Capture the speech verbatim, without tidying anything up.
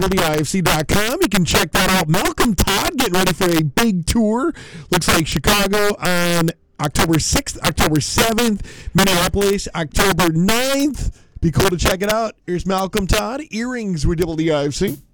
W I F C dot com. You can check that out. Malcolm Todd getting ready for a big tour. Looks like Chicago on October sixth, October seventh, Minneapolis, October ninth. Be cool to check it out. Here's Malcolm Todd, Earrings with W I F C.